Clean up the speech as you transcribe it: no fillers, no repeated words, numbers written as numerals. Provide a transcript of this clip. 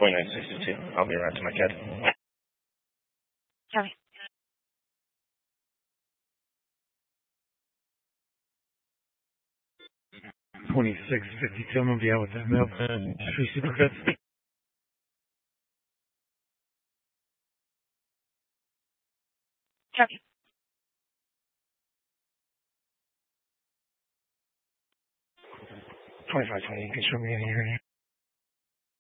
2962. I'll be right to my cabin. Copy. 2652. I'm gonna be out with that mail. Free Supercuts. Copy. 2520. You can show me any area.